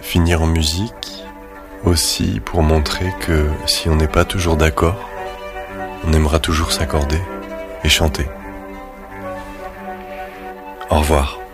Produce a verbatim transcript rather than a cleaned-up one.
finir en musique aussi pour montrer que si on n'est pas toujours d'accord, on aimera toujours s'accorder et chanter. Au revoir.